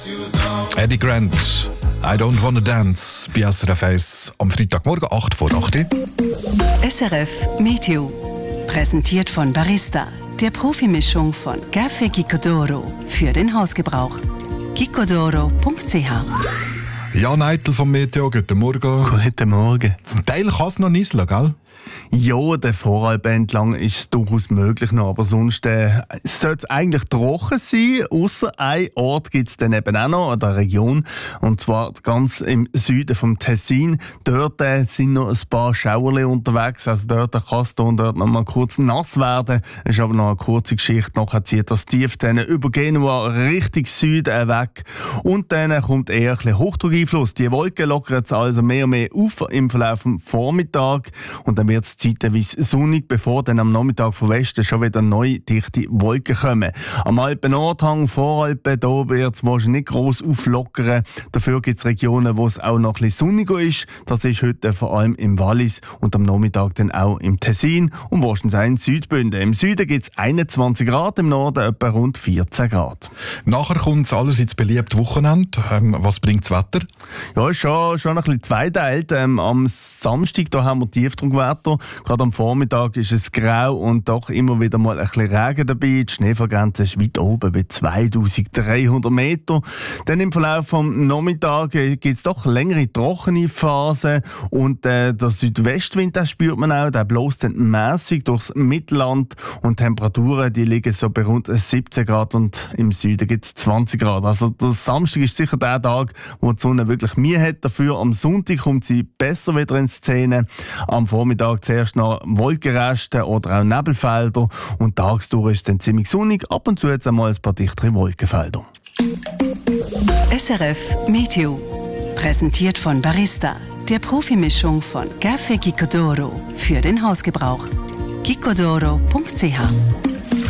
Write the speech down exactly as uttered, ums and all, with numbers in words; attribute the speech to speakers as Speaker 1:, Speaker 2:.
Speaker 1: Eddie Grant, I don't wanna dance, bei S R F eins am Freitagmorgen acht vor acht.
Speaker 2: S R F Meteo. Präsentiert von Barista, der Profimischung von Café Gicodoro für den Hausgebrauch. gicodoro punkt c h.
Speaker 1: Jan Eitel vom Meteo, guten Morgen.
Speaker 3: Guten Morgen.
Speaker 1: Zum Teil kann es noch nieseln, gell?
Speaker 3: Ja, der Voralp entlang ist es durchaus möglich noch, aber sonst äh, sollte es eigentlich trocken sein. Ausser ein Ort gibt es dann eben auch noch an der Region, und zwar ganz im Süden vom Tessin. Dort äh, sind noch ein paar Schauerli unterwegs, also dort kann es und dort noch mal kurz nass werden. Es ist aber noch eine kurze Geschichte, nachher zieht das Tief dann über Genua Richtung Süden äh, weg und dann kommt eher ein bisschen Hochdruckeinfluss. Die Wolken lockern jetzt also mehr und mehr auf im Verlauf des Vormittags und dann wird es zeitweise sonnig, bevor dann am Nachmittag von Westen schon wieder neue dichte Wolken kommen. Am Alpen-Nordhang, Voralpen, da wird es wahrscheinlich nicht gross auflockern. Dafür gibt es Regionen, wo es auch noch ein bisschen sonniger ist. Das ist heute vor allem im Wallis und am Nachmittag dann auch im Tessin und wahrscheinlich auch in Südbünden. Im Süden gibt es einundzwanzig Grad, im Norden etwa rund vierzehn Grad.
Speaker 1: Nachher kommt es allerseits beliebt Wochenende. Ähm, was bringt das Wetter?
Speaker 3: Ja, schon, schon ein bisschen zweiteilt. Ähm, am Samstag da haben wir Tiefdruckwetter. Gerade am Vormittag ist es grau und doch immer wieder mal ein bisschen Regen dabei. Die Schneefallgrenze ist weit oben bei zweitausenddreihundert Meter. Dann im Verlauf vom Nachmittag gibt es doch längere trockene Phasen und äh, der Südwestwind, den spürt man auch, der bläst dann mässig durchs Mittelland und die Temperaturen, die liegen so bei rund siebzehn Grad und im Süden gibt es zwanzig Grad. Also der Samstag ist sicher der Tag, wo die Sonne wirklich Mühe hat. Dafür am Sonntag kommt sie besser wieder in Szene. Am Vormittag zuerst noch Wolkenreste oder auch Nebelfelder und tagsdurch ist es dann ziemlich sonnig, ab und zu jetzt einmal ein paar dichtere Wolkenfelder.
Speaker 2: S R F Meteo. Präsentiert von Barista, der Profimischung von Café Gicodoro für den Hausgebrauch. gicodoro punkt c h.